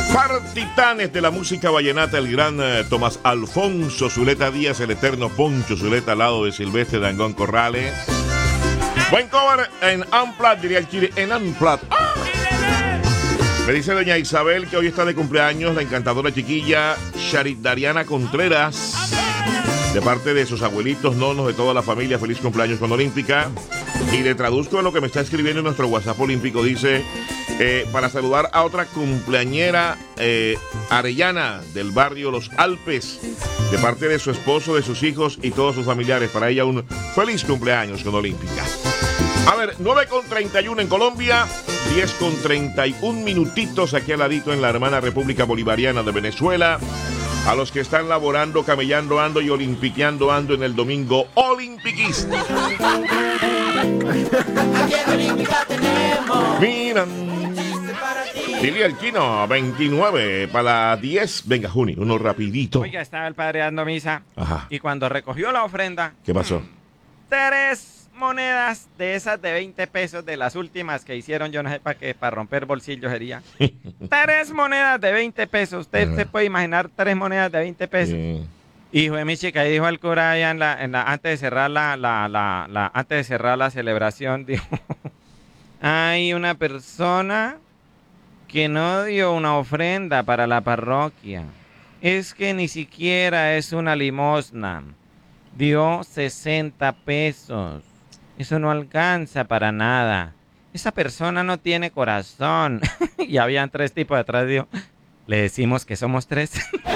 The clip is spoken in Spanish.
Par titanes de la música vallenata, el gran Tomás Alfonso Zuleta Díaz, el eterno Poncho Zuleta al lado de Silvestre Dangond Corrales. Buen cover en Unplugged, diría el Chile, en Unplugged. ¡Ah! Me dice doña Isabel que hoy está de cumpleaños la encantadora chiquilla Charidariana Contreras. De parte de sus abuelitos, nonos, de toda la familia, feliz cumpleaños con Olímpica. Y le traduzco lo que me está escribiendo en nuestro WhatsApp olímpico. Dice, para saludar a otra cumpleañera Arellana del barrio Los Alpes, de parte de su esposo, de sus hijos y todos sus familiares. Para ella un feliz cumpleaños con Olímpica. A ver, 9:31 en Colombia, 10:31 minutitos aquí al ladito en la hermana República Bolivariana de Venezuela. A los que están laborando, camellando ando y olimpiqueando ando en el domingo olimpiquista. Miran. Dile al Chino, 29 para las 10. Venga, Juni, uno rapidito. Oiga, estaba el padre dando misa. Ajá. Y cuando recogió la ofrenda... ¿Qué pasó? 3 monedas de esas de 20 pesos, de las últimas que hicieron, yo no sé para qué, para romper bolsillos sería. 3 monedas de 20 pesos. Usted se puede imaginar 3 monedas de 20 pesos. Hijo de mi chica, ahí dijo el cura allá antes de cerrar antes de cerrar la celebración, dijo, hay una persona que no dio una ofrenda para la parroquia. Es que ni siquiera es una limosna. Dio 60 pesos. Eso no alcanza para nada. Esa persona no tiene corazón. Y habían 3 tipos detrás, dijo, le decimos que somos 3.